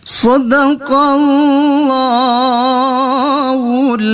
Sadaqallahul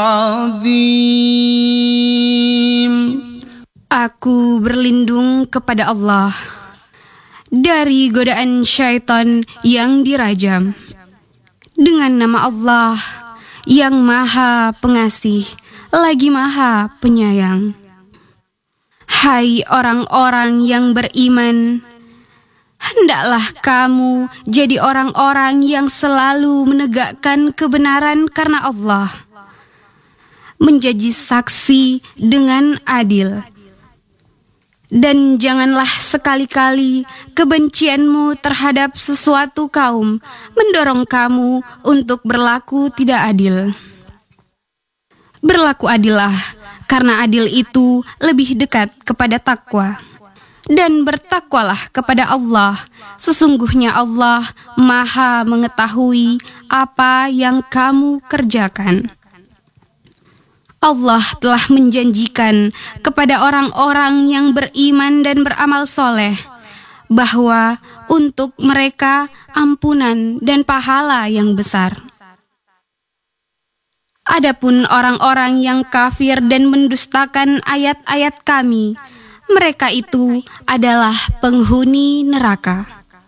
azim. Aku berlindung kepada Allah dari godaan syaitan yang dirajam. Dengan nama Allah yang Maha Pengasih lagi Maha Penyayang. Hai orang-orang yang beriman, hendaklah kamu jadi orang-orang yang selalu menegakkan kebenaran karena Allah, menjadi saksi dengan adil. Dan janganlah sekali-kali kebencianmu terhadap sesuatu kaum mendorong kamu untuk berlaku tidak adil. Berlaku adillah, karena adil itu lebih dekat kepada takwa. Dan bertakwalah kepada Allah, sesungguhnya Allah Maha mengetahui apa yang kamu kerjakan. Allah telah menjanjikan kepada orang-orang yang beriman dan beramal soleh bahwa untuk mereka ampunan dan pahala yang besar. Adapun orang-orang yang kafir dan mendustakan ayat-ayat Kami, mereka itu adalah penghuni neraka.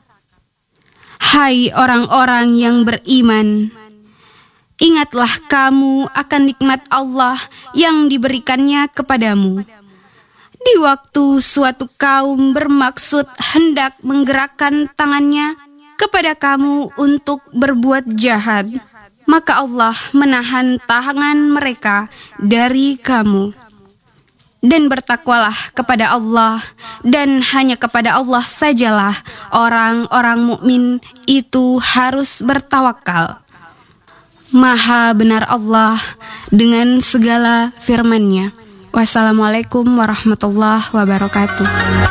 Hai orang-orang yang beriman, ingatlah kamu akan nikmat Allah yang diberikannya kepadamu. Di waktu suatu kaum bermaksud hendak menggerakkan tangannya kepada kamu untuk berbuat jahat, maka Allah menahan tangan mereka dari kamu. Dan bertakwalah kepada Allah, dan hanya kepada Allah sajalah orang-orang mukmin itu harus bertawakal. Maha benar Allah dengan segala firman-Nya. Wassalamualaikum warahmatullahi wabarakatuh.